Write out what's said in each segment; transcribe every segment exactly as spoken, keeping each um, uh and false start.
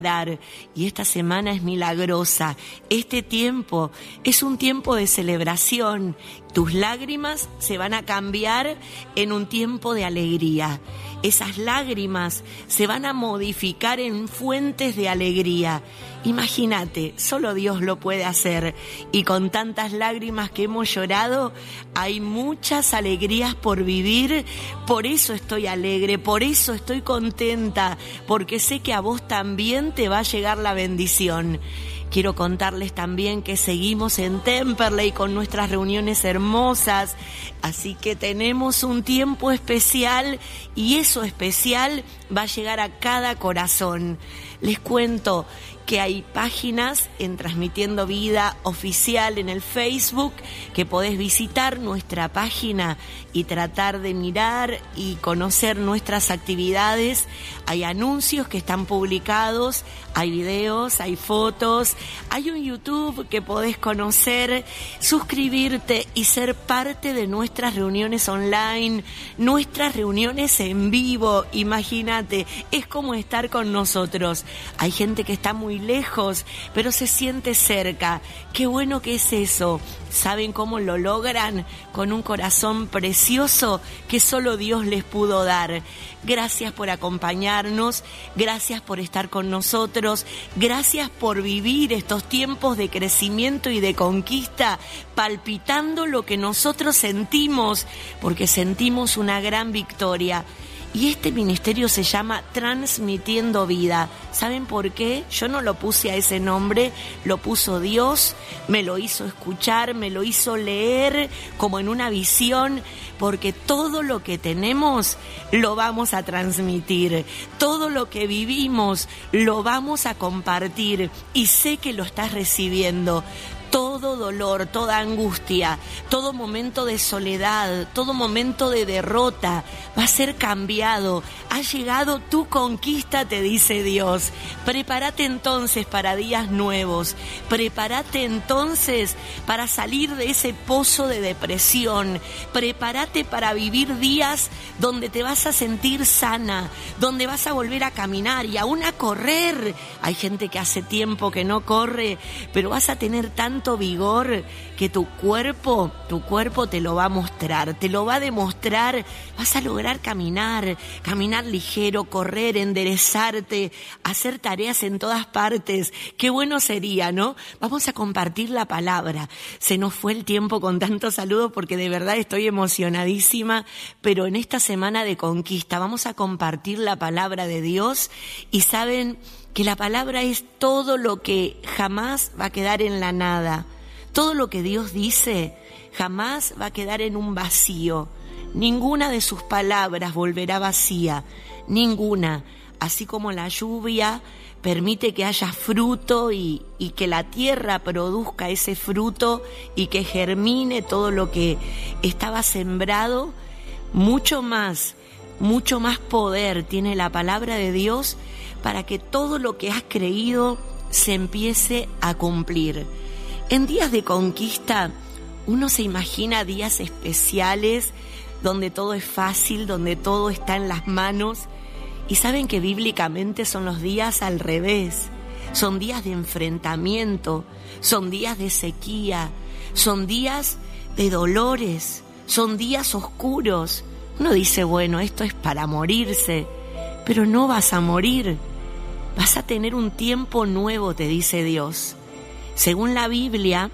Y esta semana es milagrosa. Este tiempo es un tiempo de celebración. Tus lágrimas se van a cambiar en un tiempo de alegría. Esas lágrimas se van a modificar en fuentes de alegría. Imagínate, solo Dios lo puede hacer. Y con tantas lágrimas que hemos llorado, hay muchas alegrías por vivir. Por eso estoy alegre, por eso estoy contenta, porque sé que a vos también te va a llegar la bendición. Quiero contarles también que seguimos en Temperley con nuestras reuniones hermosas, así que tenemos un tiempo especial y eso especial va a llegar a cada corazón. Les cuento que hay páginas en Transmitiendo Vida Oficial en el Facebook, que podés visitar nuestra página y tratar de mirar y conocer nuestras actividades. Hay anuncios que están publicados, hay videos, hay fotos, hay un YouTube que podés conocer, suscribirte y ser parte de nuestras reuniones online, nuestras reuniones en vivo. Imagínate, es como estar con nosotros. Hay gente que está muy lejos, pero se siente cerca. Qué bueno que es eso. ¿Saben cómo lo logran? Con un corazón precioso que solo Dios les pudo dar. Gracias por acompañarnos, gracias por estar con nosotros, gracias por vivir estos tiempos de crecimiento y de conquista, palpitando lo que nosotros sentimos, porque sentimos una gran victoria. Y este ministerio se llama Transmitiendo Vida. ¿Saben por qué? Yo no lo puse a ese nombre, lo puso Dios, me lo hizo escuchar, me lo hizo leer como en una visión, porque todo lo que tenemos lo vamos a transmitir, todo lo que vivimos lo vamos a compartir y sé que lo estás recibiendo. Todo dolor, toda angustia, todo momento de soledad, todo momento de derrota va a ser cambiado. Ha llegado tu conquista, te dice Dios. Prepárate entonces para días nuevos. Prepárate entonces para salir de ese pozo de depresión. Prepárate para vivir días donde te vas a sentir sana, donde vas a volver a caminar y aún a correr. Hay gente que hace tiempo que no corre, pero vas a tener tanto vigor que tu cuerpo, tu cuerpo te lo va a mostrar, te lo va a demostrar. Vas a lograr caminar, caminar ligero, correr, enderezarte, hacer tareas en todas partes. Qué bueno sería, ¿no? Vamos a compartir la palabra. Se nos fue el tiempo con tantos saludos porque de verdad estoy emocionadísima, pero en esta semana de conquista vamos a compartir la palabra de Dios y saben que la palabra es todo lo que jamás va a quedar en la nada. Todo lo que Dios dice jamás va a quedar en un vacío. Ninguna de sus palabras volverá vacía, ninguna. Así como la lluvia permite que haya fruto y, y que la tierra produzca ese fruto y que germine todo lo que estaba sembrado, mucho más, mucho más poder tiene la palabra de Dios para que todo lo que has creído se empiece a cumplir. En días de conquista, uno se imagina días especiales donde todo es fácil, donde todo está en las manos. Y saben que bíblicamente son los días al revés. Son días de enfrentamiento, son días de sequía, son días de dolores, son días oscuros. Uno dice, bueno, esto es para morirse, pero no vas a morir. Vas a tener un tiempo nuevo, te dice Dios. Según la Biblia,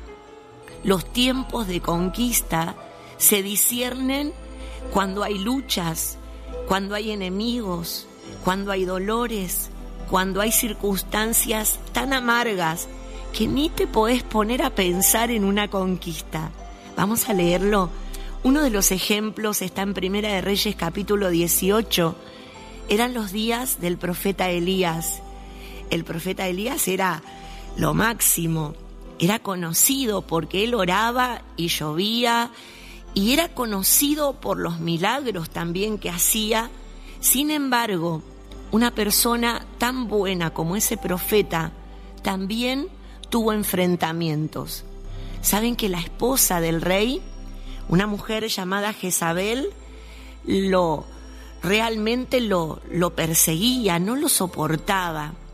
los tiempos de conquista se disciernen cuando hay luchas, cuando hay enemigos, cuando hay dolores, cuando hay circunstancias tan amargas que ni te podés poner a pensar en una conquista. Vamos a leerlo. Uno de los ejemplos está en Primera de Reyes capítulo dieciocho. Eran los días del profeta Elías. El profeta Elías era lo máximo, era conocido porque él oraba y llovía y era conocido por los milagros también que hacía. Sin embargo, una persona tan buena como ese profeta también tuvo enfrentamientos. ¿Saben que la esposa del rey, una mujer llamada Jezabel, lo realmente lo, lo perseguía, no lo soportaba?